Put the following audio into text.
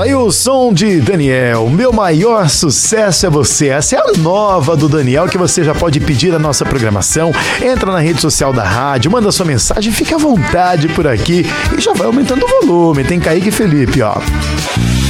Aí o som de Daniel, meu maior sucesso é você. Essa é a nova do Daniel, que você já pode pedir a nossa programação. Entra na rede social da rádio, manda sua mensagem, fica à vontade por aqui e já vai aumentando o volume. Tem Kaique e Felipe, ó.